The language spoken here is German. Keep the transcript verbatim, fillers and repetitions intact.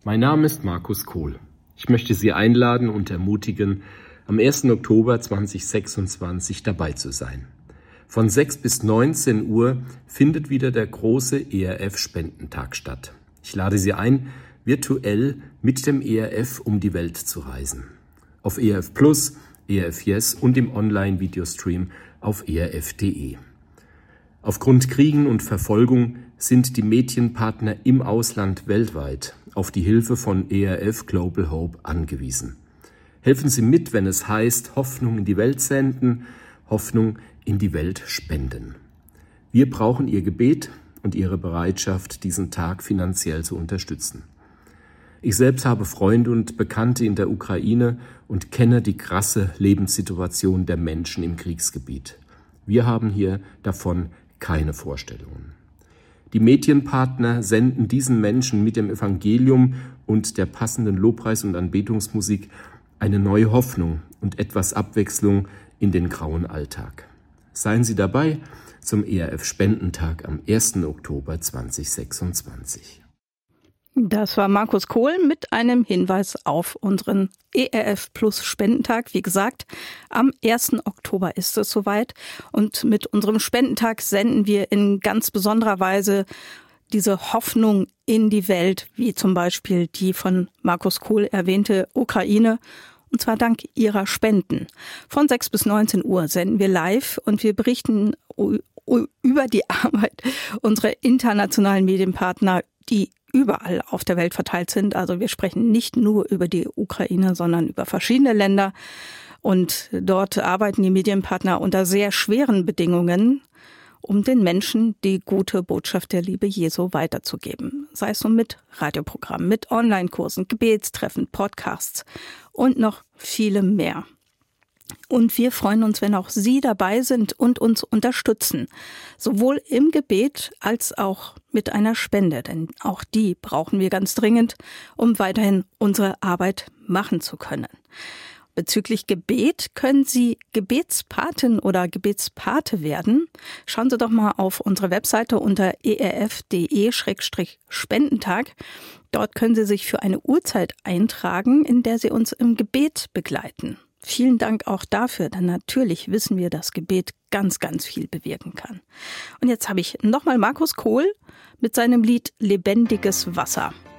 Mein Name ist Markus Kohl. Ich möchte Sie einladen und ermutigen, am ersten Oktober zweitausendsechsundzwanzig dabei zu sein. Von sechs bis neunzehn Uhr findet wieder der große E R F-Spendentag statt. Ich lade Sie ein, virtuell mit dem E R F um die Welt zu reisen. Auf E R F Plus, E R F Yes und im Online-Videostream auf E R F punkt de. Aufgrund Kriegen und Verfolgung sind die Medienpartner im Ausland weltweit auf die Hilfe von E R F Global Hope angewiesen. Helfen Sie mit, wenn es heißt, Hoffnung in die Welt senden, Hoffnung in die Welt spenden. Wir brauchen Ihr Gebet und Ihre Bereitschaft, diesen Tag finanziell zu unterstützen. Ich selbst habe Freunde und Bekannte in der Ukraine und kenne die krasse Lebenssituation der Menschen im Kriegsgebiet. Wir haben hier davon keine Vorstellungen. Die Medienpartner senden diesen Menschen mit dem Evangelium und der passenden Lobpreis- und Anbetungsmusik eine neue Hoffnung und etwas Abwechslung in den grauen Alltag. Seien Sie dabei zum E R F-Spendentag am ersten Oktober zweitausendsechsundzwanzig. Das war Markus Kohl mit einem Hinweis auf unseren E R F Plus Spendentag. Wie gesagt, am ersten Oktober ist es soweit. Und mit unserem Spendentag senden wir in ganz besonderer Weise diese Hoffnung in die Welt, wie zum Beispiel die von Markus Kohl erwähnte Ukraine. Und zwar dank Ihrer Spenden. Von sechs bis neunzehn Uhr senden wir live und wir berichten über die Arbeit unserer internationalen Medienpartner, die überall auf der Welt verteilt sind. Also wir sprechen nicht nur über die Ukraine, sondern über verschiedene Länder. Und dort arbeiten die Medienpartner unter sehr schweren Bedingungen, um den Menschen die gute Botschaft der Liebe Jesu weiterzugeben. Sei es nun mit Radioprogrammen, mit Online-Kursen, Gebetstreffen, Podcasts und noch viele mehr. Und wir freuen uns, wenn auch Sie dabei sind und uns unterstützen, sowohl im Gebet als auch mit einer Spende, denn auch die brauchen wir ganz dringend, um weiterhin unsere Arbeit machen zu können. Bezüglich Gebet können Sie Gebetspatin oder Gebetspate werden. Schauen Sie doch mal auf unsere Webseite unter e r f punkt de Schrägstrich Spendentag. Dort können Sie sich für eine Uhrzeit eintragen, in der Sie uns im Gebet begleiten. Vielen Dank auch dafür, denn natürlich wissen wir, dass Gebet ganz, ganz viel bewirken kann. Und jetzt habe ich nochmal Markus Kohl mit seinem Lied Lebendiges Wasser.